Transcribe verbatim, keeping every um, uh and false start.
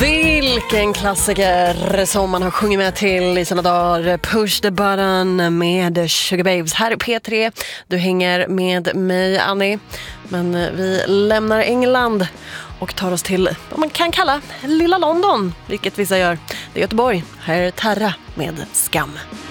Vilken klassiker som man har sjungit med till i sina dagar. Push the button med Sugar Babes. Här är P tre. Du hänger med mig, Annie. Men vi lämnar England och tar oss till vad man kan kalla Lilla London, vilket vissa gör. Det är Göteborg. Här är Terra med Skam.